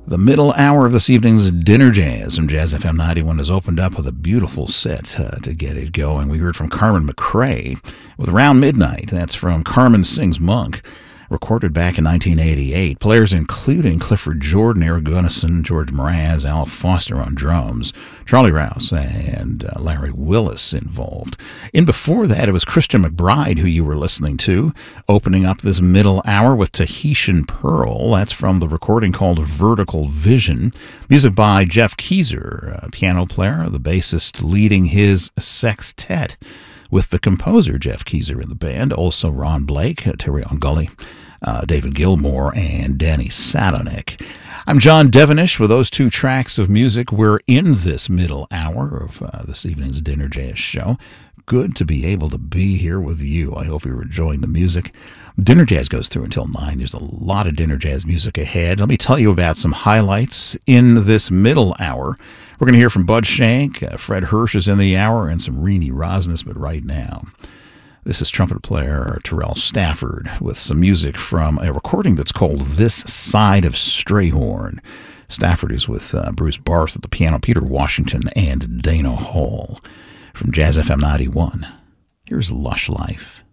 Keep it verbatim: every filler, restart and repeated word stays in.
The middle hour of this evening's Dinner Jazz from Jazz F M ninety-one is opened up with a beautiful set uh, to get it going. We heard from Carmen McRae with Around Midnight. That's from Carmen Sings Monk, recorded back in nineteen eighty-eight. Players including Clifford Jordan, Eric Gunnison, George Mraz, Al Foster on drums, Charlie Rouse, and uh, Larry Willis involved. In before that, it was Christian McBride who you were listening to, opening up this middle hour with Tahitian Pearl. That's from the recording called Vertical Vision. Music by Jeff Keezer, a piano player, the bassist leading his sextet with the composer Jeff Keezer in the band, also Ron Blake, Terry Ongully, uh, David Gilmour, and Danny Sadonik. I'm John Devenish with those two tracks of music. We're in this middle hour of uh, this evening's Dinner Jazz show. Good to be able to be here with you. I hope you're enjoying the music. Dinner Jazz goes through until nine. There's a lot of Dinner Jazz music ahead. Let me tell you about some highlights in this middle hour. We're going to hear from Bud Shank, uh, Fred Hirsch is in the hour, and some Renee Rosnes, but right now, this is trumpet player Terrell Stafford with some music from a recording that's called This Side of Strayhorn. Stafford is with uh, Bruce Barth at the piano, Peter Washington, and Dana Hall. From Jazz F M ninety-one, here's Lush Life.